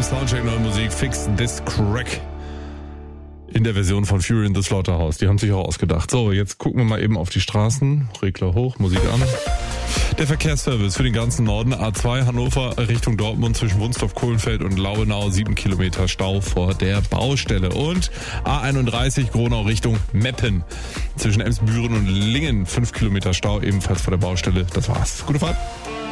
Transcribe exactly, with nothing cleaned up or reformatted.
im Soundcheck neue Musik. Fix This Crack. In der Version von Fury in the Slaughterhouse. Die haben sich auch ausgedacht. So, jetzt gucken wir mal eben auf die Straßen. Regler hoch, Musik an. Der Verkehrsservice für den ganzen Norden. A zwei Hannover Richtung Dortmund zwischen Wunstorf, Kohlenfeld und Laubenau. sieben Kilometer Stau vor der Baustelle. Und A einunddreißig Gronau Richtung Meppen. Zwischen Emsbüren und Lingen. fünf Kilometer Stau ebenfalls vor der Baustelle. Das war's. Gute Fahrt.